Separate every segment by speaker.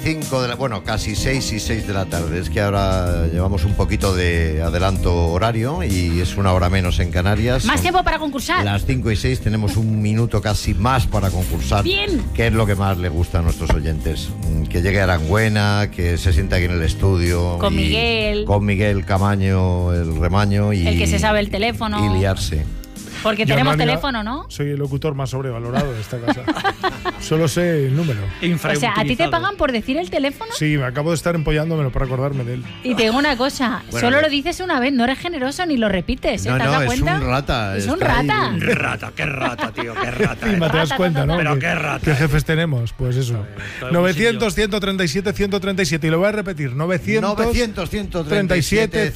Speaker 1: 5 de la... Bueno, casi 6 y 6 de la tarde. Es que ahora llevamos un poquito de adelanto horario y es una hora menos en Canarias.
Speaker 2: Más tiempo para concursar.
Speaker 1: Las 5 y 6 tenemos un minuto casi más para concursar.
Speaker 2: Bien.
Speaker 1: ¿Qué es lo que más le gusta a nuestros oyentes? Que llegue Arangüena, que se sienta aquí en el estudio.
Speaker 2: Con Miguel.
Speaker 1: Con Miguel Camaño, el remaño. Y,
Speaker 2: el que se sabe el teléfono.
Speaker 1: Y liarse.
Speaker 2: Porque
Speaker 3: Yo,
Speaker 2: tenemos
Speaker 3: María,
Speaker 2: teléfono, ¿no?
Speaker 3: Soy el locutor más sobrevalorado de esta casa. Solo sé el número.
Speaker 2: O sea, ¿a ti te pagan por decir el teléfono?
Speaker 3: Sí, me acabo de estar empollándomelo para acordarme de él.
Speaker 2: Y te digo una cosa,
Speaker 1: Bueno,
Speaker 2: solo lo dices una vez, no eres generoso ni lo repites.
Speaker 1: No,
Speaker 2: ¿Te has dado
Speaker 1: es
Speaker 2: cuenta?
Speaker 1: un rata.
Speaker 2: Es un
Speaker 1: está ahí.
Speaker 2: rata.
Speaker 4: Qué rata, tío, qué rata.
Speaker 3: Y te das cuenta, ¿no?
Speaker 4: Pero
Speaker 3: Que-
Speaker 4: qué rata.
Speaker 3: ¿Qué jefes tenemos? Pues eso. 900, 137, 137. Y lo voy a repetir. 900,
Speaker 1: 137,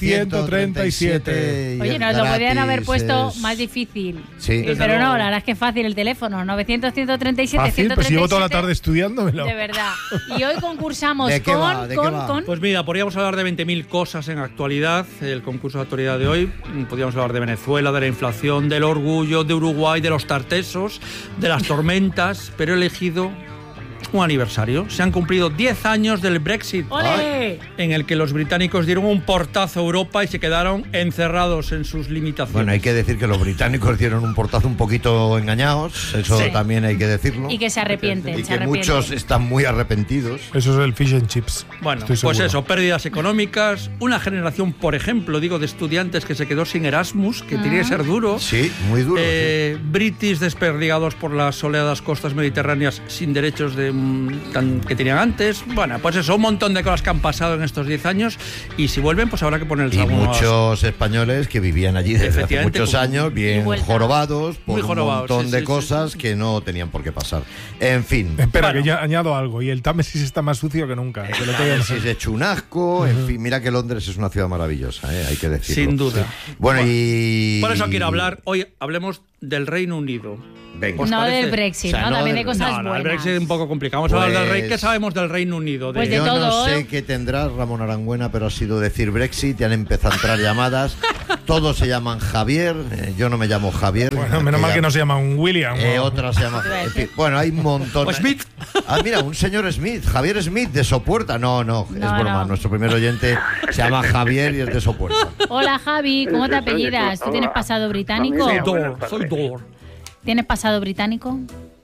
Speaker 1: 137.
Speaker 2: Oye, nos lo podían haber puesto más difícil.
Speaker 1: Sí.
Speaker 2: Pero no, la verdad es que es fácil el teléfono. 900, 137,
Speaker 3: Fácil,
Speaker 2: 137.
Speaker 3: pues llevo toda la tarde estudiándomelo.
Speaker 2: De verdad. Y hoy concursamos
Speaker 1: ¿De qué va? ¿De qué va?
Speaker 2: con...
Speaker 4: Pues mira, podríamos hablar de 20.000 cosas en actualidad. El concurso de actualidad de hoy. Podríamos hablar de Venezuela, de la inflación, del orgullo, de Uruguay, de los tartesos, de las tormentas. Pero he elegido un aniversario. Se han cumplido 10 años del Brexit.
Speaker 2: ¡Ole!
Speaker 4: En el que los británicos dieron un portazo a Europa y se quedaron encerrados en sus limitaciones.
Speaker 1: Bueno, hay que decir que los británicos dieron un portazo un poquito engañados, eso
Speaker 2: Sí.
Speaker 1: también hay que decirlo.
Speaker 2: Y que se arrepienten.
Speaker 1: Y
Speaker 2: se
Speaker 1: que
Speaker 2: arrepienten.
Speaker 1: muchos están muy arrepentidos.
Speaker 3: Eso es el fish and chips.
Speaker 4: Bueno,
Speaker 3: Estoy
Speaker 4: pues
Speaker 3: seguro.
Speaker 4: eso, pérdidas económicas, una generación, por ejemplo, digo, de estudiantes que se quedó sin Erasmus, que tiene que ser duro.
Speaker 1: Sí, muy duro. Sí.
Speaker 4: British desperdigados por las soleadas costas mediterráneas sin derechos que tenían antes. Bueno, pues eso, un montón de cosas que han pasado en estos 10 años y si vuelven, pues habrá que ponerles
Speaker 1: Y
Speaker 4: algunos...
Speaker 1: muchos españoles que vivían allí desde hace
Speaker 4: Efectivamente,
Speaker 1: muchos años, bien
Speaker 2: vuelta.
Speaker 1: jorobados por
Speaker 4: Muy
Speaker 1: un
Speaker 4: jorobados,
Speaker 1: montón
Speaker 4: sí,
Speaker 1: de
Speaker 4: sí,
Speaker 1: cosas
Speaker 4: sí.
Speaker 1: que no tenían por qué pasar. En fin.
Speaker 3: Espera,
Speaker 4: Bueno.
Speaker 3: que ya añado algo. Y el Támesis está más sucio que nunca. Que lo tengo que
Speaker 1: Si
Speaker 3: decir.
Speaker 1: es hecho un asco, en fin, mira que Londres es una ciudad maravillosa, hay que decirlo.
Speaker 4: Sin duda.
Speaker 1: Bueno, y...
Speaker 4: Por eso quiero hablar, hoy hablemos del Reino Unido.
Speaker 1: Venga.
Speaker 4: ¿Os
Speaker 2: No
Speaker 4: parece?
Speaker 2: del Brexit,
Speaker 1: O sea,
Speaker 2: ¿no?
Speaker 1: no
Speaker 2: También
Speaker 1: del-
Speaker 2: hay cosas
Speaker 4: No, el
Speaker 2: buenas.
Speaker 4: Brexit es un poco complicado. Vamos a hablar del
Speaker 1: Pues-
Speaker 4: Rey. ¿Qué sabemos del Reino Unido?
Speaker 2: Pues de
Speaker 1: Yo
Speaker 2: todo,
Speaker 1: no sé
Speaker 2: ¿eh?
Speaker 1: qué tendrá Ramón Arangüena, pero ha sido decir Brexit y han empezado a entrar llamadas. Todos se llaman Javier, yo no me llamo Javier.
Speaker 3: Bueno, menos mal que no se llama un William. ¿no?
Speaker 1: Otra se llama... en fin, bueno, hay un montón.
Speaker 4: O Smith.
Speaker 1: Ah, mira, un señor Smith, Javier Smith de Sopuerta. No, es
Speaker 2: No,
Speaker 1: broma.
Speaker 2: no.
Speaker 1: Nuestro primer oyente se llama Javier y es de Sopuerta.
Speaker 2: Hola Javi, ¿cómo te apellidas? ¿Tú tienes pasado británico?
Speaker 5: Familia.
Speaker 4: Soy Dor.
Speaker 2: ¿Tienes pasado británico?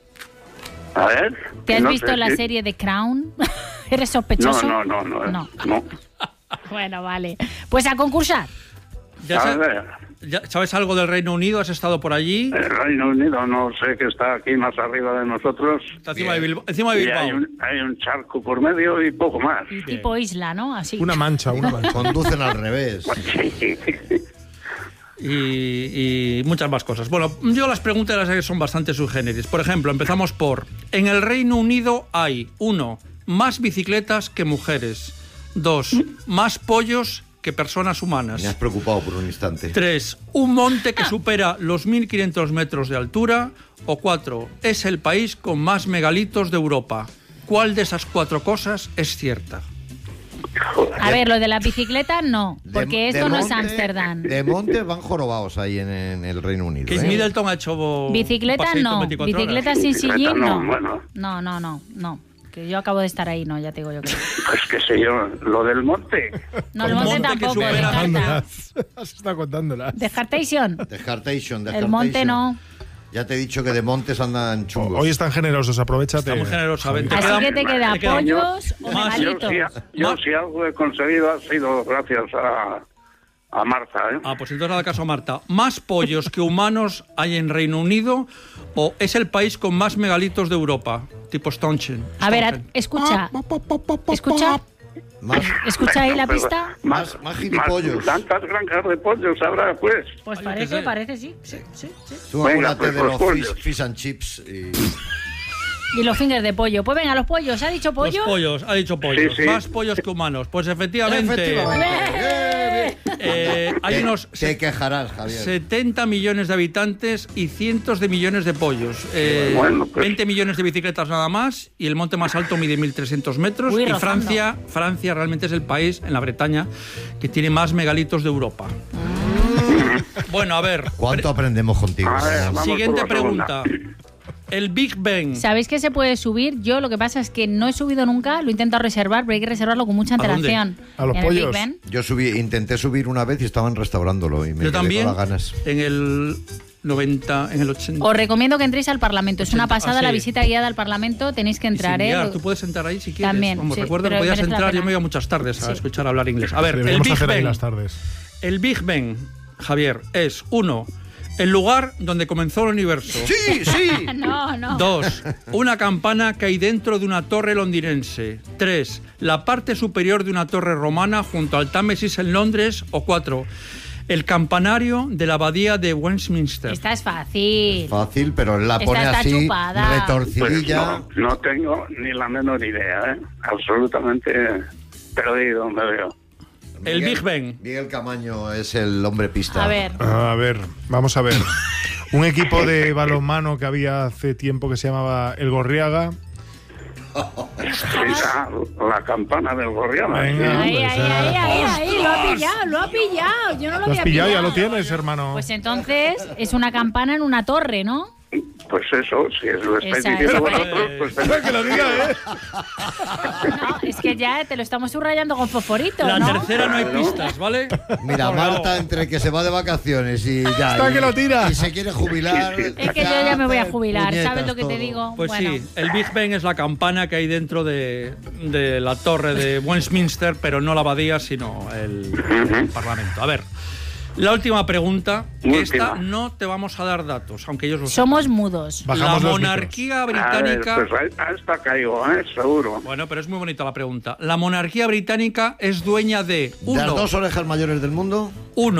Speaker 5: A ver.
Speaker 2: ¿Te has
Speaker 5: no
Speaker 2: visto
Speaker 5: sé
Speaker 2: la
Speaker 5: si-
Speaker 2: serie de Crown? ¿Eres sospechoso?
Speaker 5: No.
Speaker 2: No.
Speaker 5: No.
Speaker 2: Bueno, vale. Pues a concursar.
Speaker 5: A ver,
Speaker 4: ¿Sabes algo del Reino Unido? ¿Has estado por allí?
Speaker 5: el Reino Unido no sé que está aquí más arriba de nosotros.
Speaker 4: Está encima de Bilbao. Encima de
Speaker 5: Y
Speaker 4: Bilbao.
Speaker 5: hay un charco por medio y poco más.
Speaker 2: Y tipo isla, ¿no? Así.
Speaker 3: Una mancha.
Speaker 1: Conducen al revés.
Speaker 5: Sí.
Speaker 4: Y muchas más cosas. Bueno, yo las preguntas son bastante subgéneris. Por ejemplo, empezamos por... En el Reino Unido hay, 1, más bicicletas que mujeres. 2, más pollos que personas humanas.
Speaker 1: Me has preocupado por un instante.
Speaker 4: 3, un monte que supera los 1.500 metros de altura. O 4, es el país con más megalitos de Europa. ¿Cuál de esas 4 cosas es cierta?
Speaker 2: A ver, lo de la bicicleta no,
Speaker 1: De-
Speaker 2: porque
Speaker 1: de
Speaker 2: esto no es
Speaker 1: monte-
Speaker 2: Ámsterdam.
Speaker 1: De monte van jorobados ahí en el Reino Unido.
Speaker 4: Case Middleton ha hecho...
Speaker 2: Bicicleta
Speaker 4: un paseíto
Speaker 2: no,
Speaker 4: 24 horas.
Speaker 2: bicicleta sin
Speaker 5: Bicicleta
Speaker 2: sillín
Speaker 5: no,
Speaker 2: no.
Speaker 5: bueno.
Speaker 2: No. Que yo acabo de estar ahí, no, ya te digo yo que no.
Speaker 5: Pues qué sé yo, lo del monte.
Speaker 2: No, el
Speaker 4: Un
Speaker 2: monte
Speaker 4: monte que
Speaker 2: tampoco,
Speaker 4: supera-
Speaker 2: descarta.
Speaker 3: Contándolas. Has estado contándolas.
Speaker 2: Descartation.
Speaker 1: Descartation.
Speaker 2: El monte no.
Speaker 1: Ya te he dicho que de montes andan chungos.
Speaker 3: Hoy están generosos, aprovechate.
Speaker 4: Está muy generosa. Ven,
Speaker 2: Así que te queda
Speaker 4: queda-
Speaker 2: pollos o
Speaker 4: más-
Speaker 2: megalitos.
Speaker 5: Yo si algo he conseguido ha sido gracias a Marta, ¿eh?
Speaker 4: Ah, pues entonces nada caso a Marta. ¿Más pollos que humanos hay en Reino Unido o es el país con más megalitos de Europa? Tipo Stonehenge.
Speaker 2: A ver, escucha.
Speaker 1: Más,
Speaker 2: Escucha ahí la pista.
Speaker 1: más gilipollos.
Speaker 5: Tantas granjas de pollos habrá, pues.
Speaker 2: Pues
Speaker 4: Ay,
Speaker 2: parece,
Speaker 4: que sé.
Speaker 2: parece, sí.
Speaker 1: Tú
Speaker 5: Venga,
Speaker 1: acuérdate
Speaker 5: pues,
Speaker 1: de
Speaker 5: los
Speaker 1: los
Speaker 5: pollos.
Speaker 1: fish and chips.
Speaker 2: Y los fingers de pollo. Pues venga, los pollos. ¿Ha dicho pollo?
Speaker 4: Los pollos, ha dicho pollos.
Speaker 5: Sí, sí.
Speaker 4: Más pollos que humanos. Pues efectivamente. Hay unos
Speaker 1: Te quejarás, Javier.
Speaker 4: 70 millones de habitantes y cientos de millones de pollos.
Speaker 5: Bueno, pues.
Speaker 4: 20 millones de bicicletas nada más y el monte más alto mide 1.300 metros.
Speaker 2: Uy,
Speaker 4: y
Speaker 2: rozando.
Speaker 4: Francia realmente es el país en la Bretaña que tiene más megalitos de Europa. Bueno, a ver.
Speaker 1: ¿Cuánto aprendemos contigo?
Speaker 5: A ver, vamos
Speaker 4: Siguiente
Speaker 5: por la segunda.
Speaker 4: pregunta. el Big Ben.
Speaker 2: ¿Sabéis que se puede subir? Yo lo que pasa es que no he subido nunca, lo he intentado reservar, pero hay que reservarlo con mucha antelación.
Speaker 3: ¿A los
Speaker 2: En el
Speaker 3: pollos?
Speaker 2: Big Ben.
Speaker 1: Yo intenté subir una vez y estaban restaurándolo y me
Speaker 4: Yo
Speaker 1: quedé
Speaker 4: también,
Speaker 1: con las ganas.
Speaker 4: en el 90, en el 80.
Speaker 2: Os recomiendo que entréis al Parlamento. Es una
Speaker 4: 80,
Speaker 2: pasada la
Speaker 4: sí.
Speaker 2: visita guiada al Parlamento. Tenéis que
Speaker 4: Y
Speaker 2: entrar,
Speaker 4: sin
Speaker 2: ¿eh?
Speaker 4: guiar, tú puedes entrar ahí si quieres.
Speaker 2: También,
Speaker 4: Vamos,
Speaker 2: sí,
Speaker 4: recuerda que
Speaker 2: pero
Speaker 4: podías
Speaker 2: merece la
Speaker 4: entrar, yo
Speaker 2: pena.
Speaker 4: me iba muchas tardes a
Speaker 2: Sí.
Speaker 4: escuchar hablar inglés. A ver, el
Speaker 3: Deberíamos
Speaker 4: Big
Speaker 3: hacer ahí
Speaker 4: Ben.
Speaker 3: las tardes.
Speaker 4: El Big Ben, Javier, es 1. El lugar donde comenzó el universo.
Speaker 1: ¡Sí, sí!
Speaker 2: No.
Speaker 4: 2. Una campana que hay dentro de una torre londinense. 3. La parte superior de una torre romana junto al Támesis en Londres. O 4. El campanario de la abadía de Westminster.
Speaker 2: Esta es fácil.
Speaker 1: Fácil, pero él la
Speaker 2: Esta
Speaker 1: pone
Speaker 2: está
Speaker 1: así,
Speaker 2: chupada.
Speaker 5: Pues
Speaker 1: retorcidilla.
Speaker 5: no tengo ni la menor idea, ¿eh? Absolutamente perdido me veo.
Speaker 4: El Big Ben.
Speaker 1: Miguel Camaño es el hombre pista.
Speaker 2: A ver.
Speaker 3: A ver, vamos a ver. Un equipo de balonmano que había hace tiempo que se llamaba el Gorriaga.
Speaker 5: Esa, la campana del Gorriana.
Speaker 3: Venga.
Speaker 2: Ahí,
Speaker 3: pues,
Speaker 2: lo ha pillado. Yo no lo
Speaker 3: ¿Lo
Speaker 2: había
Speaker 3: has pillado? Ya lo
Speaker 2: pillado.
Speaker 3: tienes, hermano.
Speaker 2: Pues entonces es una campana en una torre, ¿no?
Speaker 5: Pues eso, si es lo estáis
Speaker 2: Esa
Speaker 5: diciendo
Speaker 2: es.
Speaker 5: vosotros, pues
Speaker 3: Espera que lo diga, ¿eh?
Speaker 2: No, es que ya te lo estamos subrayando con fosforito,
Speaker 4: La
Speaker 2: ¿no?
Speaker 4: tercera no hay pistas, ¿vale?
Speaker 1: Mira,
Speaker 4: Por
Speaker 1: Marta,
Speaker 4: favor.
Speaker 1: entre que se va de vacaciones y ya.
Speaker 3: Hasta
Speaker 1: y,
Speaker 3: que lo tira.
Speaker 1: Y se quiere jubilar.
Speaker 2: Es que yo ya me voy a jubilar,
Speaker 1: puñetas
Speaker 2: ¿sabes lo que te
Speaker 1: todo.
Speaker 2: digo?
Speaker 4: Pues
Speaker 2: Bueno.
Speaker 4: sí, el Big Ben es la campana que hay dentro de la torre de Westminster, pero no la abadía, sino el Parlamento. A ver, la última pregunta, que esta
Speaker 5: Última.
Speaker 4: no te vamos a dar datos, aunque ellos lo
Speaker 2: Somos mudos.
Speaker 3: Bajamos
Speaker 4: La
Speaker 3: los
Speaker 4: monarquía
Speaker 5: A ver,
Speaker 4: británica...
Speaker 5: pues a esta caigo, seguro.
Speaker 4: Bueno, pero es muy bonita la pregunta. La monarquía británica es dueña de
Speaker 1: ¿De las
Speaker 4: uno,
Speaker 1: dos orejas mayores del mundo?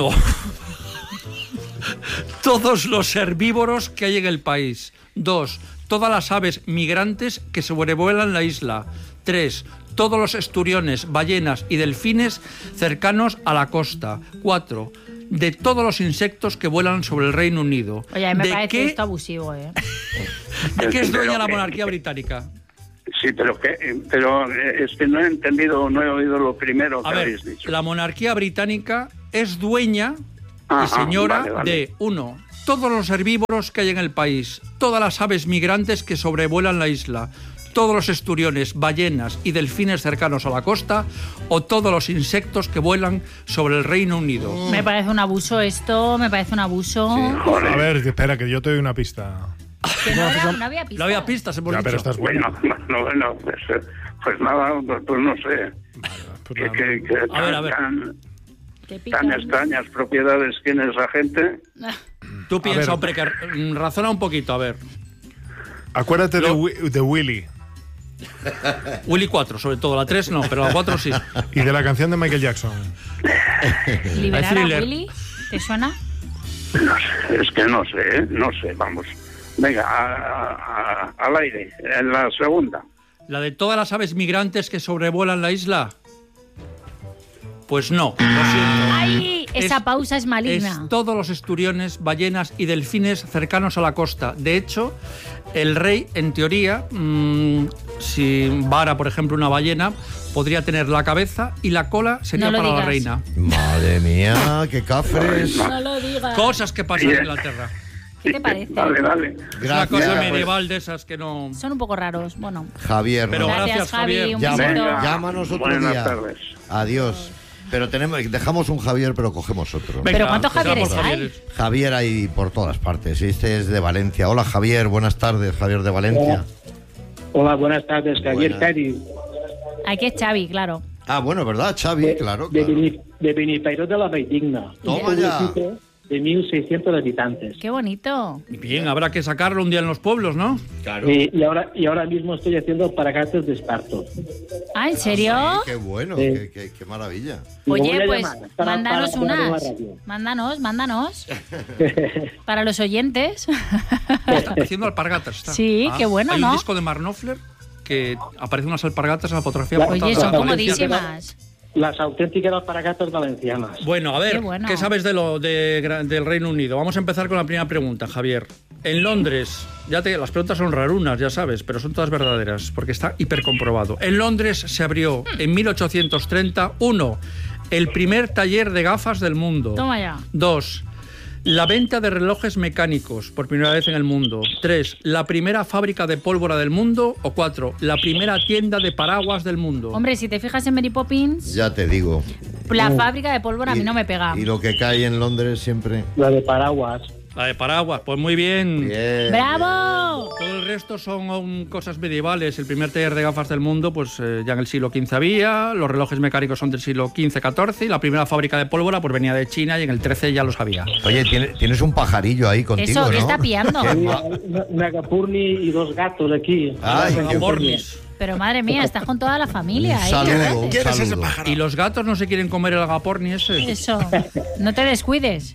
Speaker 4: todos los herbívoros que hay en el país. 2. Todas las aves migrantes que sobrevuelan la isla. 3. Todos los esturiones, ballenas y delfines cercanos a la costa. 4. De todos los insectos que vuelan sobre el Reino Unido.
Speaker 2: Oye, a mí me
Speaker 4: ¿De
Speaker 2: parece
Speaker 4: qué,
Speaker 2: esto abusivo, ¿eh?
Speaker 4: ¿De qué es
Speaker 5: Pero
Speaker 4: dueña la
Speaker 5: que-
Speaker 4: monarquía británica?
Speaker 5: Sí, pero es que no he entendido, no he oído lo primero que
Speaker 4: A ver,
Speaker 5: habéis dicho.
Speaker 4: la monarquía británica es dueña y
Speaker 5: Ajá,
Speaker 4: señora
Speaker 5: vale, vale.
Speaker 4: de 1. Todos los herbívoros que hay en el país, todas las aves migrantes que sobrevuelan la isla, todos los esturiones, ballenas y delfines cercanos a la costa, o todos los insectos que vuelan sobre el Reino Unido.
Speaker 2: Me parece un abuso esto, me parece un abuso.
Speaker 5: Joder.
Speaker 3: A ver, espera, que yo te doy una pista.
Speaker 2: Que no había pista.
Speaker 4: No había pistas, hemos
Speaker 3: Ya,
Speaker 4: dicho.
Speaker 3: pero estás bueno.
Speaker 5: Bueno, pues nada, pues no sé.
Speaker 3: Pues nada.
Speaker 5: Que
Speaker 4: A ver.
Speaker 2: Te pica.
Speaker 5: tan extrañas propiedades tiene esa gente.
Speaker 4: Tú piensa,
Speaker 3: ver.
Speaker 4: hombre, que razona un poquito, a ver.
Speaker 3: Acuérdate de,
Speaker 4: Lo-
Speaker 3: de Willy
Speaker 4: Willy 4, sobre todo, la 3 no, pero la 4 sí.
Speaker 3: y de la canción de Michael Jackson.
Speaker 2: ¿Liberar a
Speaker 4: Thriller.
Speaker 2: Willy? ¿Te suena?
Speaker 5: No sé, es que no sé, vamos. Venga, al aire, en la segunda.
Speaker 4: ¿La de todas las aves migrantes que sobrevuelan la isla? Pues no, lo siento.
Speaker 2: ¡Ay! Esa
Speaker 4: Es-
Speaker 2: pausa es maligna.
Speaker 4: Es todos los esturiones, ballenas y delfines cercanos a la costa. De hecho, el rey, en teoría, si vara, por ejemplo, una ballena, podría tener la cabeza y la cola sería
Speaker 2: No lo
Speaker 4: para la
Speaker 2: digas.
Speaker 4: reina.
Speaker 1: Madre mía, qué cafres.
Speaker 2: No lo digas.
Speaker 4: Cosas que pasan en
Speaker 5: Bien.
Speaker 4: Inglaterra.
Speaker 2: ¿Qué te parece?
Speaker 5: Dale.
Speaker 4: Es una cosa
Speaker 1: Gracias,
Speaker 4: medieval de esas que no...
Speaker 2: Son un poco raros. Bueno,
Speaker 1: Javier.
Speaker 4: Pero
Speaker 1: ¿no?
Speaker 2: gracias,
Speaker 4: gracias,
Speaker 2: Javi.
Speaker 4: Javier.
Speaker 2: Un
Speaker 1: Llama-
Speaker 2: besito.
Speaker 5: Venga.
Speaker 1: Llámanos otro
Speaker 5: Buenas
Speaker 1: día.
Speaker 5: tardes.
Speaker 1: Adiós. Pero dejamos un Javier, pero cogemos otro.
Speaker 4: Venga,
Speaker 2: ¿cuántos
Speaker 4: empezamos,
Speaker 2: Javieres hay?
Speaker 4: Javieres.
Speaker 1: Javier hay por todas partes. Este es de Valencia. Hola, Javier. Buenas tardes, Javier de Valencia.
Speaker 6: Hola, buenas tardes, Javier
Speaker 1: Buenas.
Speaker 6: Cari,
Speaker 2: Aquí es Xavi, claro.
Speaker 1: Ah, bueno, ¿verdad, Xavi? Claro,
Speaker 6: de,
Speaker 1: claro.
Speaker 6: de Benipairó de la Valldigna.
Speaker 1: Toma
Speaker 6: Un
Speaker 1: ya.
Speaker 6: pueblecito de 1.600 habitantes.
Speaker 2: Qué bonito.
Speaker 4: Bien, habrá que sacarlo un día en los pueblos, ¿no?
Speaker 6: Y ahora mismo estoy haciendo paragatos de esparto.
Speaker 2: Ah, ¿en serio?
Speaker 1: Sí, qué bueno,
Speaker 6: Sí.
Speaker 1: qué maravilla.
Speaker 6: Lo voy
Speaker 2: Oye,
Speaker 6: a
Speaker 2: pues
Speaker 6: llamar
Speaker 2: mándanos
Speaker 6: para ponerlo en la
Speaker 2: unas.
Speaker 6: radio.
Speaker 2: Mándanos. Para los oyentes.
Speaker 4: Está haciendo alpargatas. Está.
Speaker 2: Sí, qué bueno,
Speaker 4: Hay
Speaker 2: ¿no?
Speaker 4: un disco de Mark Knopfler que aparecen unas alpargatas en la fotografía.
Speaker 6: Oye,
Speaker 4: portada
Speaker 2: Oye,
Speaker 4: de
Speaker 2: son
Speaker 4: la
Speaker 6: Valenciana.
Speaker 2: comodísimas.
Speaker 6: Las auténticas alpargatas valencianas.
Speaker 4: Bueno, a ver,
Speaker 2: Qué bueno.
Speaker 4: ¿qué sabes del Reino Unido? Vamos a empezar con la primera pregunta, Javier. En Londres, las preguntas son rarunas, ya sabes, pero son todas verdaderas, porque está hipercomprobado. En Londres se abrió en 1830, 1, el primer taller de gafas del mundo.
Speaker 2: Toma ya.
Speaker 4: 2, La venta de relojes mecánicos por primera vez en el mundo. 3. La primera fábrica de pólvora del mundo. O 4. La primera tienda de paraguas del mundo.
Speaker 2: Hombre, si te fijas en Mary Poppins,
Speaker 1: Ya te digo.
Speaker 2: la fábrica de pólvora a mí no me pega.
Speaker 1: Y lo que cae en Londres siempre.
Speaker 6: La de paraguas.
Speaker 4: La de paraguas, pues muy bien.
Speaker 1: Bien.
Speaker 2: ¡Bravo!
Speaker 4: Todo el resto son cosas medievales. El primer taller de gafas del mundo, pues ya en el siglo XV había. Los relojes mecánicos son del siglo XV-XIV. Y la primera fábrica de pólvora pues venía de China y en el XIII ya lo sabía.
Speaker 1: Oye, tienes un pajarillo ahí contigo,
Speaker 2: Eso, ¿qué
Speaker 1: ¿no?
Speaker 2: está pillando?
Speaker 6: Hay una agapurni y 2 gatos aquí.
Speaker 1: Ay,
Speaker 6: Una
Speaker 1: qué
Speaker 4: Bornis.
Speaker 2: Pero madre mía, estás con toda la familia
Speaker 1: Un
Speaker 2: ahí.
Speaker 1: saludo, un
Speaker 2: ¿qué haces?
Speaker 1: saludo.
Speaker 4: Y los gatos no se quieren comer el agaporni ese.
Speaker 2: Eso, no te descuides.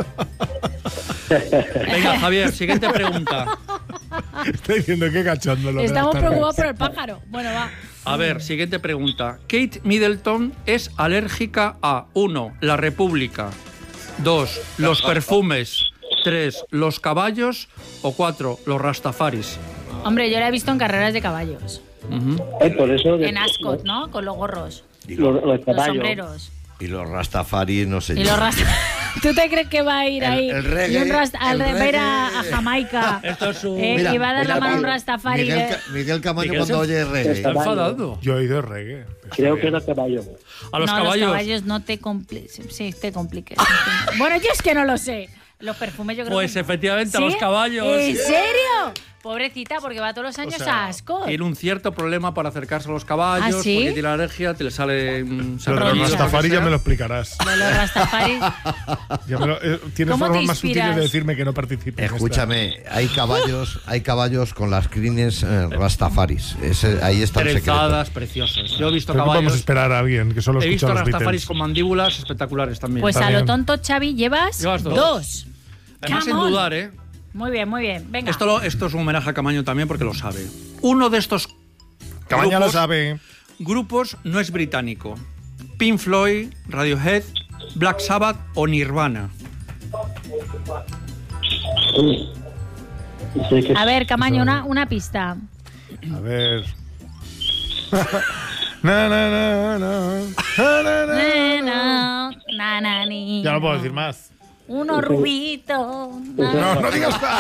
Speaker 4: Venga, Javier, siguiente pregunta.
Speaker 3: Está diciendo que cachando.
Speaker 2: Estamos preocupados por el pájaro. Bueno, va.
Speaker 4: A ver, siguiente pregunta. Kate Middleton es alérgica a 1. La República. 2. Los perfumes. 3. Los caballos. O 4. Los rastafaris.
Speaker 2: Hombre, yo la he visto en carreras de caballos.
Speaker 4: Ujú.
Speaker 6: Por eso
Speaker 2: En Ascot, ¿no? Con los gorros,
Speaker 6: los
Speaker 2: los
Speaker 6: caballos.
Speaker 2: sombreros.
Speaker 1: Y los Rastafari, no sé
Speaker 2: Y
Speaker 1: yo.
Speaker 2: los ¿Tú te crees que va a ir ahí?
Speaker 1: El reggae,
Speaker 2: y un va a ir
Speaker 1: reggae.
Speaker 2: a Jamaica.
Speaker 4: Esto es un...
Speaker 1: Mira,
Speaker 2: y va a dar la
Speaker 1: mira,
Speaker 2: mano a un
Speaker 1: Miguel-
Speaker 2: Rastafari.
Speaker 1: Miguel Camaño
Speaker 4: Miguel
Speaker 1: cuando
Speaker 4: se-
Speaker 1: oye reggae.
Speaker 4: Está enfadado.
Speaker 3: Yo he oído reggae.
Speaker 6: Creo que era caballo.
Speaker 4: A los
Speaker 2: no,
Speaker 4: caballos.
Speaker 2: los caballos no te compliques. Sí, te compliques. Bueno, yo es que no lo sé. Los perfumes yo creo
Speaker 4: Pues
Speaker 2: que no.
Speaker 4: efectivamente a
Speaker 2: ¿Sí?
Speaker 4: los caballos.
Speaker 2: ¿En serio? Pobrecita, porque va todos los años a Ascot.
Speaker 4: Tiene un cierto problema para acercarse a los caballos.
Speaker 2: ¿Ah, sí?
Speaker 4: Porque tiene alergia, te le sale...
Speaker 3: Lo de los
Speaker 4: sarpullido,
Speaker 3: Rastafari
Speaker 4: lo que
Speaker 3: ya
Speaker 4: sea.
Speaker 3: me lo explicarás.
Speaker 2: Lo de los Rastafaris.
Speaker 3: Tiene
Speaker 2: ¿Cómo te
Speaker 3: formas más sutiles
Speaker 2: inspiras?
Speaker 3: de decirme que no participe. en esta.
Speaker 1: Escúchame, hay caballos con las crines Rastafaris. Ahí está el secreto.
Speaker 4: Trezadas, preciosas. Yo he visto
Speaker 3: Pero no podemos
Speaker 4: caballos...
Speaker 3: esperar a alguien que solo
Speaker 4: He
Speaker 3: escucha
Speaker 4: visto
Speaker 3: los
Speaker 4: rastafaris
Speaker 3: Beatles.
Speaker 4: con mandíbulas espectaculares también.
Speaker 2: Pues a
Speaker 3: También.
Speaker 2: lo tonto, Xavi, llevas
Speaker 4: Llevas dos.
Speaker 2: 2.
Speaker 4: Además, sin
Speaker 2: Come on.
Speaker 4: dudar, ¿eh?
Speaker 2: Muy bien, muy bien. Venga.
Speaker 4: Esto es un homenaje a Camaño también porque lo sabe. Uno de estos
Speaker 3: Cabaña lo
Speaker 4: grupos-
Speaker 3: sabe.
Speaker 4: grupos no es británico. Pink Floyd, Radiohead, Black Sabbath o Nirvana.
Speaker 6: Sí, que
Speaker 2: A ver, Camaño, una pista.
Speaker 3: A ver. Na, na, na, na. Na, na, na.
Speaker 2: Na, na, ni.
Speaker 3: Ya no puedo decir más.
Speaker 2: Uno rubito.
Speaker 3: No, no digas nada.